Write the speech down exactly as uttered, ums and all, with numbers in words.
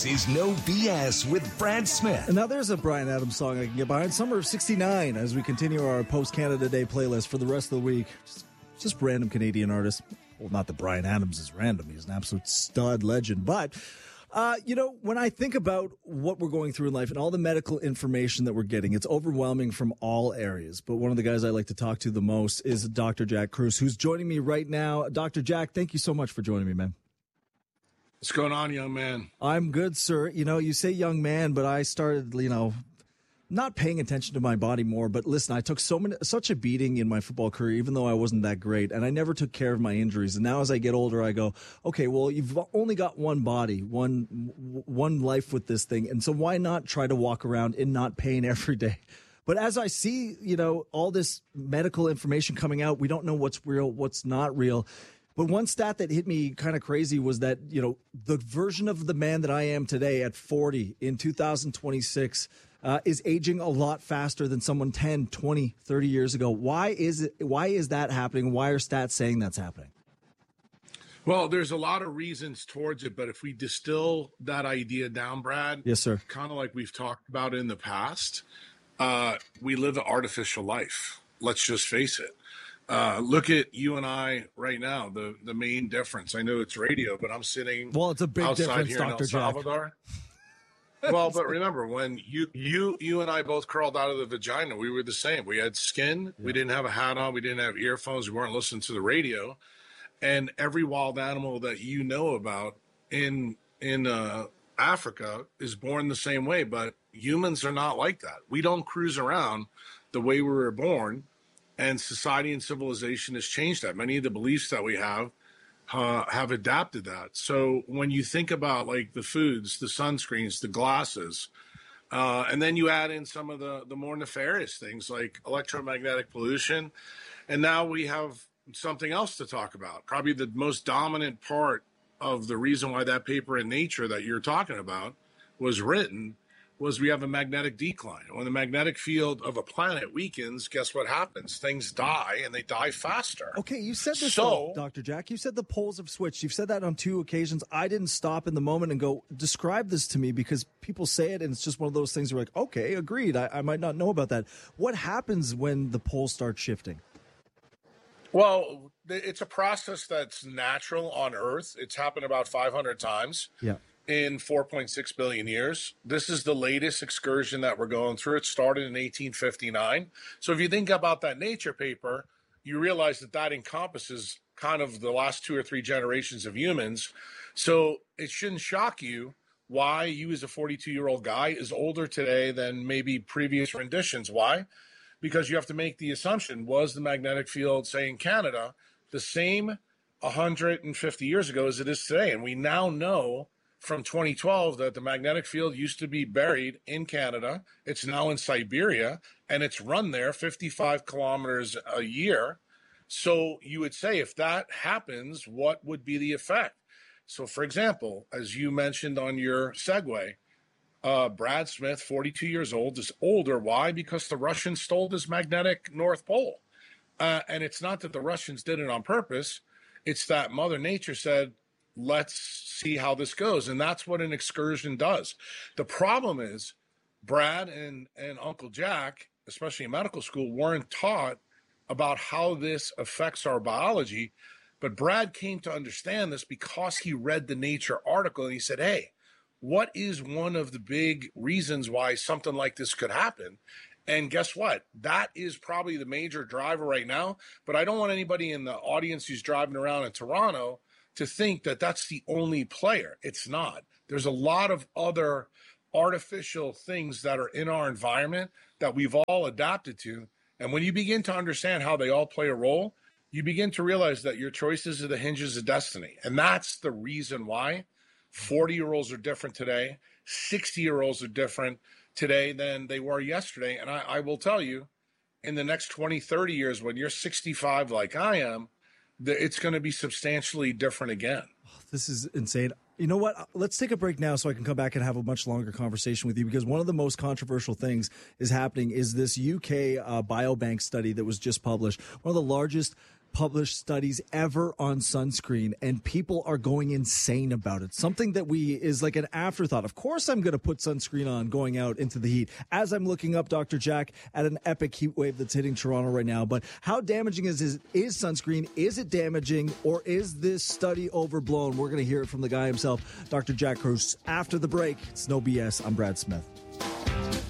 This is No B S with Brad Smith. And now there's a Bryan Adams song I can get behind. Summer of sixty-nine as we continue our post-Canada Day playlist for the rest of the week. Just, just random Canadian artists. Well, not that Bryan Adams is random. He's an absolute stud legend. But, uh, you know, when I think about what we're going through in life and all the medical information that we're getting, it's overwhelming from all areas. But one of the guys I like to talk to the most is Doctor Jack Kruse, who's joining me right now. Doctor Jack, thank you so much for joining me, man. What's going on, young man? I'm good, sir. You know, you say young man, but I started, you know, not paying attention to my body more. But listen, I took so many, such a beating in my football career, even though I wasn't that great. And I never took care of my injuries. And now as I get older, I go, okay, well, you've only got one body, one, one life with this thing. And so why not try to walk around in not pain every day? But as I see, you know, all this medical information coming out, we don't know what's real, what's not real. But one stat that hit me kind of crazy was that, you know, the version of the man that I am today at forty in two thousand twenty-six uh, is aging a lot faster than someone ten, twenty, thirty years ago. Why is it? Why is that happening? Why are stats saying that's happening? Well, there's a lot of reasons towards it, but if we distill that idea down, Brad, yes, sir, kind of like we've talked about in the past, uh, we live an artificial life. Let's just face it. Uh, look at you and I right now. The the main difference. I know it's radio, but I'm sitting. Well, it's a big outside difference, here Doctor in El Salvador. Well, but remember when you you you and I both crawled out of the vagina, we were the same. We had skin. Yeah. We didn't have a hat on. We didn't have earphones. We weren't listening to the radio. And every wild animal that you know about in in uh, Africa is born the same way. But humans are not like that. We don't cruise around the way we were born. And society and civilization has changed that. Many of the beliefs that we have uh, have adapted that. So when you think about like the foods, the sunscreens, the glasses, uh, and then you add in some of the, the more nefarious things like electromagnetic pollution, and now we have something else to talk about. Probably the most dominant part of the reason why that paper in Nature that you're talking about was written was we have a magnetic decline. When the magnetic field of a planet weakens, guess what happens? Things die, and they die faster. Okay, you said this, so, though, Doctor Jack. You said the poles have switched. You've said that on two occasions. I didn't stop in the moment and go, describe this to me, because people say it, and it's just one of those things where like, okay, agreed. I, I might not know about that. What happens when the poles start shifting? Well, it's a process that's natural on Earth. It's happened about five hundred times. Yeah. In four point six billion years. This is the latest excursion that we're going through. It started in eighteen fifty-nine. So if you think about that Nature paper, you realize that that encompasses kind of the last two or three generations of humans. So it shouldn't shock you why you as a forty-two-year-old guy is older today than maybe previous renditions. Why? Because you have to make the assumption, was the magnetic field, say in Canada, the same one hundred fifty years ago as it is today? And we now know from twenty twelve that the magnetic field used to be buried in Canada. It's now in Siberia, and it's run there fifty-five kilometers a year. So you would say, if that happens, what would be the effect? So, for example, as you mentioned on your segue, uh, Brad Smith, forty-two years old, is older. Why? Because the Russians stole his magnetic North Pole. Uh, and it's not that the Russians did it on purpose. It's that Mother Nature said, let's see how this goes. And that's what an excursion does. The problem is Brad and, and Uncle Jack, especially in medical school, weren't taught about how this affects our biology. But Brad came to understand this because he read the Nature article, and he said, hey, what is one of the big reasons why something like this could happen? And guess what? That is probably the major driver right now. But I don't want anybody in the audience who's driving around in Toronto to think that that's the only player. It's not. There's a lot of other artificial things that are in our environment that we've all adapted to. And when you begin to understand how they all play a role, you begin to realize that your choices are the hinges of destiny. And that's the reason why forty-year-olds are different today. sixty-year-olds are different today than they were yesterday. And I, I will tell you, in the next twenty, thirty years, when you're sixty-five like I am, it's going to be substantially different again. This is insane. You know what? Let's take a break now so I can come back and have a much longer conversation with you, because one of the most controversial things is happening is this U K uh, biobank study that was just published. One of the largest published studies ever on sunscreen, and people are going insane about it. Something that we is like an afterthought. Of course I'm going to put sunscreen on going out into the heat, as I'm looking up, Doctor Jack, at an epic heat wave that's hitting Toronto right now. But how damaging is, is, is sunscreen? Is it damaging, or is this study overblown? We're going to hear it from the guy himself, Doctor Jack Kruse, after the break. It's No B S. I'm Brad Smith.